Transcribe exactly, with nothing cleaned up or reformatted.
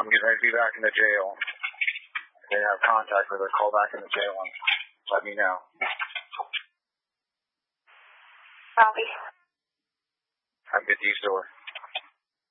I'm getting ready to be back in the jail. If they have contact with her, call back in the jail and let me know. Copy. Have a good day, store.